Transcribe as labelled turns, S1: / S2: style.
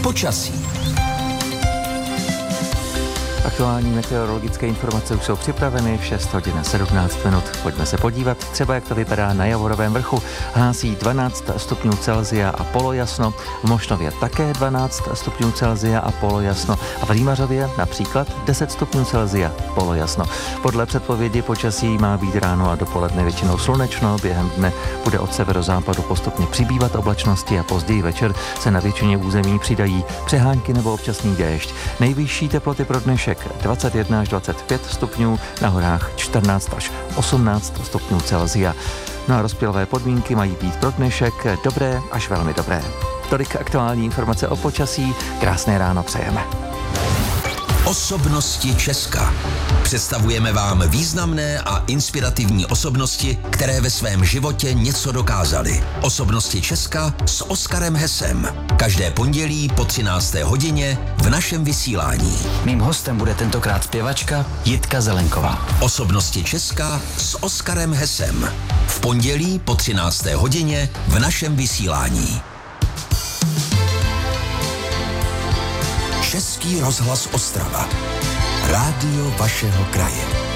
S1: počasí.
S2: Aktuální meteorologické informace už jsou připraveny v 6 hodin 17 minut. Pojďme se podívat třeba, jak to vypadá na Javorovém vrchu. Hlásí 12 stupňů Celsia a polojasno, v Mošnově také 12 stupňů Celsia a polojasno a v Rýmařově například 10 stupňů Celsia, polojasno. Podle předpovědi počasí má být ráno a dopoledne většinou slunečno, během dne bude od severozápadu postupně přibývat oblačnosti a později večer se na většině území přidají přehánky nebo občasný déšť. Nejvyšší teploty pro dnešek 21 až 25 stupňů, na horách 14 až 18 stupňů Celsia. No a rozptylové podmínky mají být pro dnešek dobré až velmi dobré. Tolik aktuální informace o počasí, krásné ráno přejeme.
S1: Osobnosti Česka. Představujeme vám významné a inspirativní osobnosti, které ve svém životě něco dokázaly. Osobnosti Česka s Oskarem Hesem. Každé pondělí po 13. hodině v našem vysílání.
S3: Mým hostem bude tentokrát zpěvačka Jitka Zelenková.
S1: Osobnosti Česka s Oskarem Hesem. V pondělí po 13. hodině v našem vysílání. Český rozhlas Ostrava. Rádio vašeho kraje.